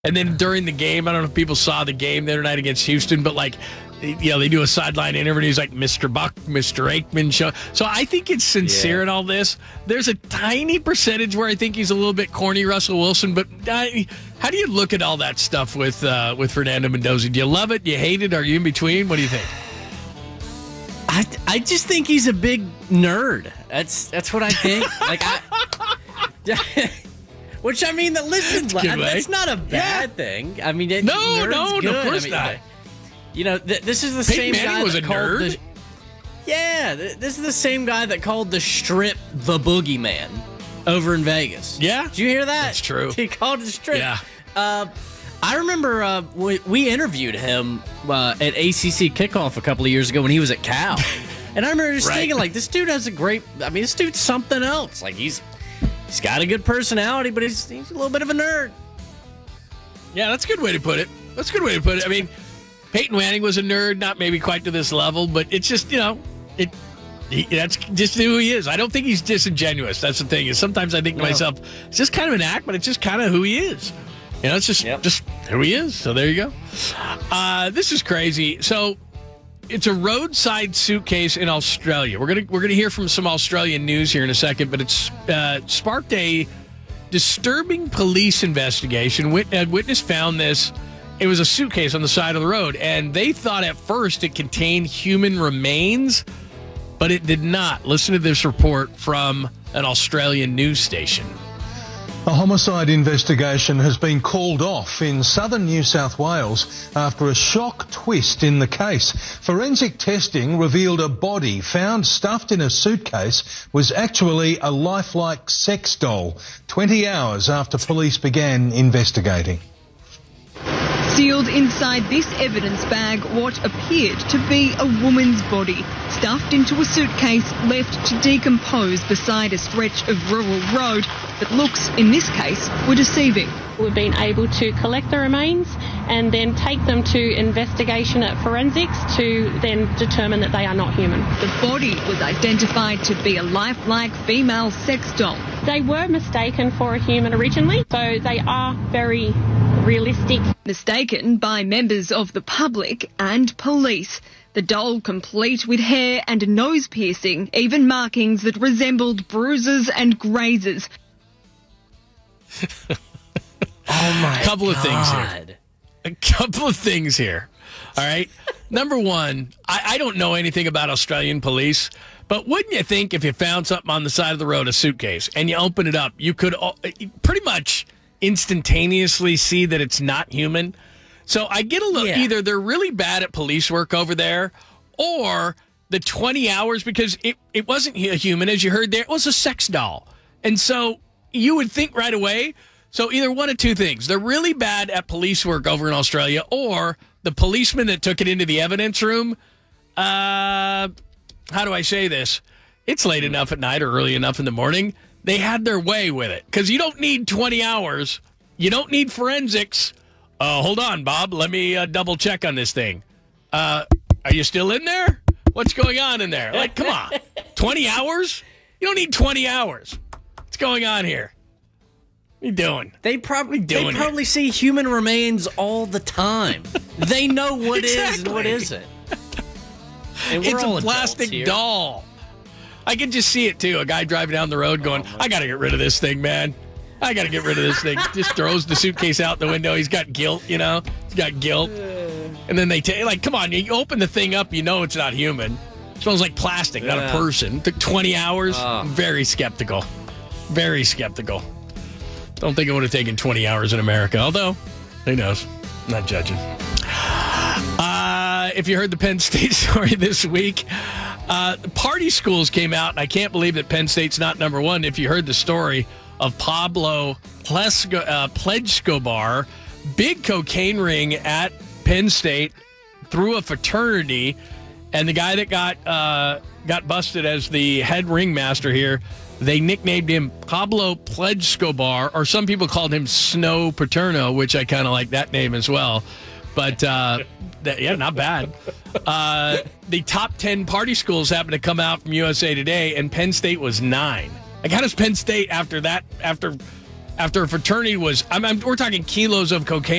And then during the game, I don't know if people saw the game the other night against Houston, but like, they do a sideline interview and he's like, Mr. Buck, Mr. Aikman show. So I think it's sincere in all this. There's a tiny percentage where I think he's a little bit corny, Russell Wilson, but how do you look at all that stuff with Fernando Mendoza? Do you love it? Do you hate it? Are you in between? What do you think? I just think he's a big nerd. That's what I think. Which, I mean, that's not a bad thing. I mean, no, of course not. This is the Peyton same Manning guy was that a called nerd. this is the same guy that called the Strip the Boogeyman over in Vegas. Yeah. Did you hear that? That's true. He called it the Strip. Yeah. I remember we interviewed him at ACC Kickoff a couple of years ago when he was at Cal. And I remember just thinking, this dude has this dude's something else. Like, he's got a good personality, but he's a little bit of a nerd. Yeah, that's a good way to put it. I mean, Peyton Manning was a nerd, not maybe quite to this level, but it's just, that's just who he is. I don't think he's disingenuous. That's the thing. Is sometimes I think to myself, it's just kind of an act, but it's just kind of who he is. It's just who he is. So there you go. This is crazy. So it's a roadside suitcase in Australia. We're gonna hear from some Australian news here in a second, but it's sparked a disturbing police investigation. A witness found this. It was a suitcase on the side of the road, and they thought at first it contained human remains, but it did not. Listen to this report from an Australian news station. A homicide investigation has been called off in southern New South Wales after a shock twist in the case. Forensic testing revealed a body found stuffed in a suitcase was actually a lifelike sex doll, 20 hours after police began investigating. Sealed inside this evidence bag, what appeared to be a woman's body, stuffed into a suitcase left to decompose beside a stretch of rural road that looks, in this case, were deceiving. We've been able to collect the remains and then take them to investigation at forensics to then determine that they are not human. The body was identified to be a lifelike female sex doll. They were mistaken for a human originally, so they are very realistic. Mistaken by members of the public and police. The doll complete with hair and a nose piercing, even markings that resembled bruises and grazes. Oh my A couple of things here. All right. Number one, I don't know anything about Australian police, but wouldn't you think if you found something on the side of the road, a suitcase, and you open it up, you could pretty much instantaneously see that it's not human? So I get a little, either they're really bad at police work over there, or the 20 hours, because it wasn't a human, as you heard there, it was a sex doll. And so you would think right away, so either one of two things. They're really bad at police work over in Australia, or the policeman that took it into the evidence room, how do I say this? It's late enough at night or early enough in the morning. They had their way with it, because you don't need 20 hours. You don't need forensics. Hold on, Bob. Let me double check on this thing. Are you still in there? What's going on in there? Like, come on. 20 hours? You don't need 20 hours. What's going on here? What are you doing? They probably see human remains all the time. They know what is and what isn't. And It's a plastic doll. I can just see it, too. A guy driving down the road going, I got to get rid of this thing, man. I got to get rid of this thing. Just throws the suitcase out the window. He's got guilt, He's got guilt. And then they take, come on, you open the thing up, you know it's not human. It smells like plastic, not a person. Took 20 hours. Very skeptical. Very skeptical. Don't think it would have taken 20 hours in America, although, who knows? I'm not judging. If you heard the Penn State story this week, party schools came out, and I can't believe that Penn State's not number one. If you heard the story of Pablo Plejskobar, big cocaine ring at Penn State through a fraternity, and the guy that got busted as the head ringmaster here, they nicknamed him Pablo Plejskobar, or some people called him Snow Paterno, which I kind of like that name as well. But, not bad. The top 10 party schools happened to come out from USA Today, and Penn State was 9. Like, how does Penn State, after after a fraternity was, we're talking kilos of cocaine